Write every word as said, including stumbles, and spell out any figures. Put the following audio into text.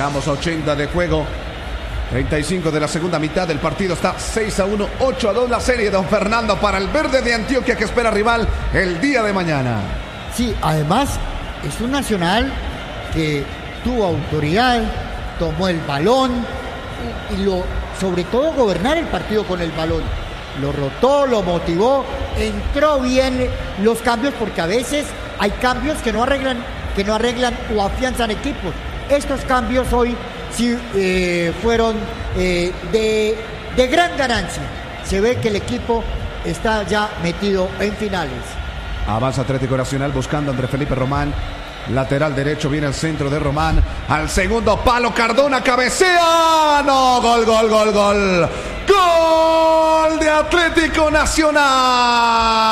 Llegamos a ochenta de juego. treinta y cinco de la segunda mitad del partido. Está seis a uno, ocho a dos la serie, don Fernando, para el Verde de Antioquia, que espera rival el día de mañana. Sí, además es un Nacional que tuvo autoridad, tomó el balón y, y lo, sobre todo gobernar el partido con el balón. Lo rotó, lo motivó, entró bien los cambios, porque a veces hay cambios que no arreglan, que no arreglan o afianzan equipos. Estos cambios hoy sí eh, fueron eh, de, de gran ganancia. Se ve que el equipo está ya metido en finales. Avanza Atlético Nacional buscando a André Felipe Román. Lateral derecho, viene el centro de Román. Al segundo palo, Cardona cabecea. No, gol, gol, gol, gol. Gol de Atlético Nacional.